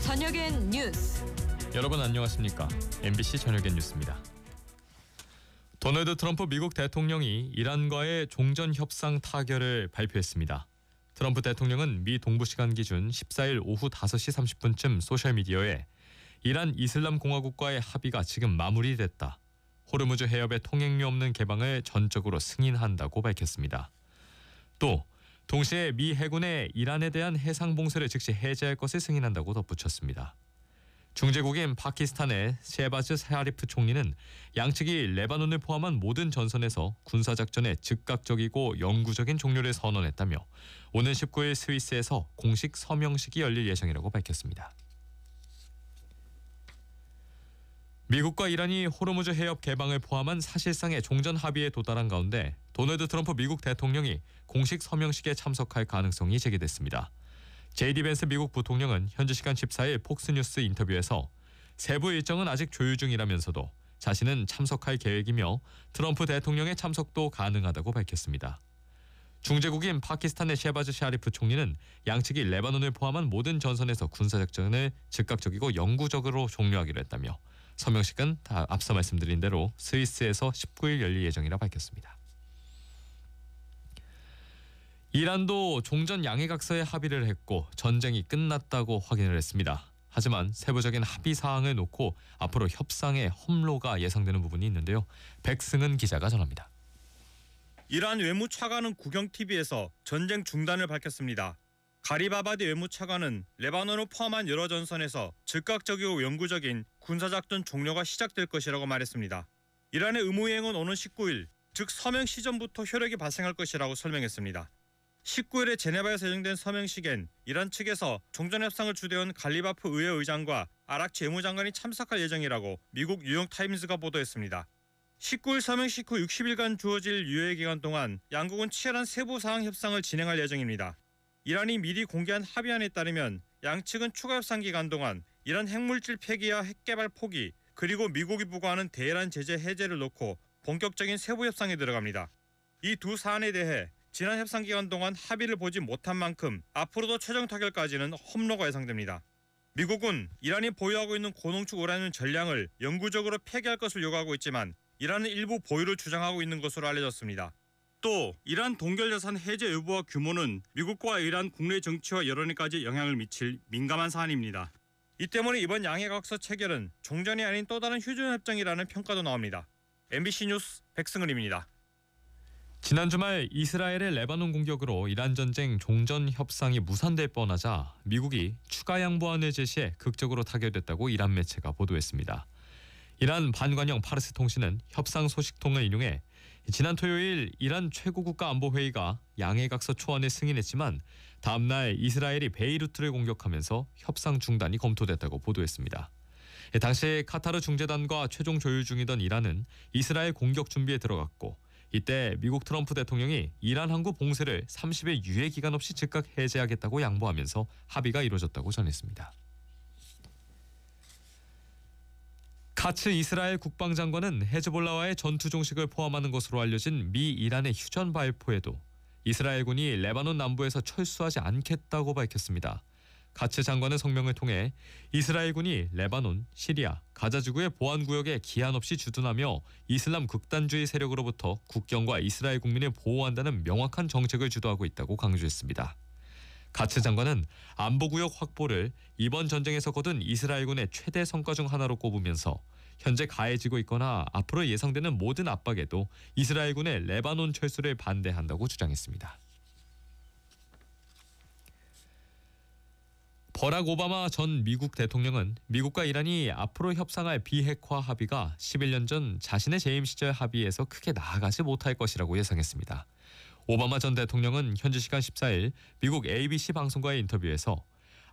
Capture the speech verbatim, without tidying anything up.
저녁엔 뉴스. 여러분 안녕하십니까? 엠비씨 저녁엔 뉴스입니다. 도널드 트럼프 미국 대통령이 이란과의 종전 협상 타결을 발표했습니다. 트럼프 대통령은 미 동부 시간 기준 십사일 오후 다섯 시 삼십 분쯤 소셜미디어에 이란 이슬람공화국과의 합의가 지금 마무리됐다. 호르무즈 해협의 통행료 없는 개방을 전적으로 승인한다고 밝혔습니다. 또 동시에 미 해군의 이란에 대한 해상 봉쇄를 즉시 해제할 것을 승인한다고 덧붙였습니다. 중재국인 파키스탄의 셰바즈 샤리프 총리는 양측이 레바논을 포함한 모든 전선에서 군사작전의 즉각적이고 영구적인 종료를 선언했다며 오는 십구일 스위스에서 공식 서명식이 열릴 예정이라고 밝혔습니다. 미국과 이란이 호르무즈 해협 개방을 포함한 사실상의 종전 합의에 도달한 가운데 도널드 트럼프 미국 대통령이 공식 서명식에 참석할 가능성이 제기됐습니다. 제이디 벤스 미국 부통령은 현지 시간 십사일 폭스뉴스 인터뷰에서 세부 일정은 아직 조율 중이라면서도 자신은 참석할 계획이며 트럼프 대통령의 참석도 가능하다고 밝혔습니다. 중재국인 파키스탄의 셰바즈 샤리프 총리는 양측이 레바논을 포함한 모든 전선에서 군사작전을 즉각적이고 영구적으로 종료하기로 했다며 서명식은 다 앞서 말씀드린 대로 스위스에서 십구일 열릴 예정이라 밝혔습니다. 이란도 종전 양해각서에 합의를 했고 전쟁이 끝났다고 확인을 했습니다. 하지만 세부적인 합의 사항을 놓고 앞으로 협상에 험로가 예상되는 부분이 있는데요. 백승은 기자가 전합니다. 이란 외무차관은 국영티비에서 전쟁 중단을 밝혔습니다. 가리바바디 외무차관은 레바논을 포함한 여러 전선에서 즉각적이고 영구적인 군사작전 종료가 시작될 것이라고 말했습니다. 이란의 의무이행은 오는 십구일, 즉 서명 시점부터 효력이 발생할 것이라고 설명했습니다. 십구일에 제네바에서 예정된 서명식엔 이란 측에서 종전협상을 주도한 갈리바프 의회의장과 아락치 외무장관이 참석할 예정이라고 미국 뉴욕타임스가 보도했습니다. 십구일 서명식 후 육십일간 주어질 유예 기간 동안 양국은 치열한 세부사항 협상을 진행할 예정입니다. 이란이 미리 공개한 합의안에 따르면 양측은 추가 협상 기간 동안 이란 핵물질 폐기와 핵개발 포기 그리고 미국이 부과하는 대이란 제재 해제를 놓고 본격적인 세부 협상에 들어갑니다. 이 두 사안에 대해 지난 협상 기간 동안 합의를 보지 못한 만큼 앞으로도 최종 타결까지는 험로가 예상됩니다. 미국은 이란이 보유하고 있는 고농축 우라늄 전량을 영구적으로 폐기할 것을 요구하고 있지만 이란은 일부 보유를 주장하고 있는 것으로 알려졌습니다. 또 이란 동결자산 해제 여부와 규모는 미국과 이란 국내 정치와 여론에까지 영향을 미칠 민감한 사안입니다. 이 때문에 이번 양해각서 체결은 종전이 아닌 또 다른 휴전협정이라는 평가도 나옵니다. 엠비씨 뉴스 백승은입니다. 지난 주말 이스라엘의 레바논 공격으로 이란 전쟁 종전 협상이 무산될 뻔하자 미국이 추가 양보안을 제시해 극적으로 타결됐다고 이란 매체가 보도했습니다. 이란 반관영 파르스 통신은 협상 소식통을 인용해 지난 토요일 이란 최고국가안보회의가 양해각서 초안을 승인했지만 다음 날 이스라엘이 베이루트를 공격하면서 협상 중단이 검토됐다고 보도했습니다. 당시 카타르 중재단과 최종 조율 중이던 이란은 이스라엘 공격 준비에 들어갔고 이때 미국 트럼프 대통령이 이란 항구 봉쇄를 삼십일 유예 기간 없이 즉각 해제하겠다고 양보하면서 합의가 이루어졌다고 전했습니다. 카츠 이스라엘 국방장관은 헤즈볼라와의 전투 종식을 포함하는 것으로 알려진 미 이란의 휴전 발표에도 이스라엘군이 레바논 남부에서 철수하지 않겠다고 밝혔습니다. 카츠 장관은 성명을 통해 이스라엘군이 레바논, 시리아, 가자지구의 보안구역에 기한 없이 주둔하며 이슬람 극단주의 세력으로부터 국경과 이스라엘 국민을 보호한다는 명확한 정책을 주도하고 있다고 강조했습니다. 카츠 장관은 안보구역 확보를 이번 전쟁에서 거둔 이스라엘군의 최대 성과 중 하나로 꼽으면서 현재 가해지고 있거나 앞으로 예상되는 모든 압박에도 이스라엘군의 레바논 철수를 반대한다고 주장했습니다. 버락 오바마 전 미국 대통령은 미국과 이란이 앞으로 협상할 비핵화 합의가 십일 년 전 자신의 재임 시절 합의에서 크게 나아가지 못할 것이라고 예상했습니다. 오바마 전 대통령은 현지 시간 십사일 미국 에이비씨 방송과의 인터뷰에서